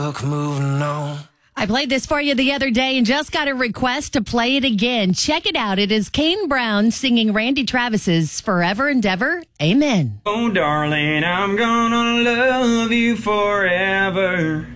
Moving on. I played this for you the other day and just got a request to play it again. Check it out. It is Kane Brown singing Randy Travis's Forever and Ever. Amen. Oh, darling, I'm gonna love you forever.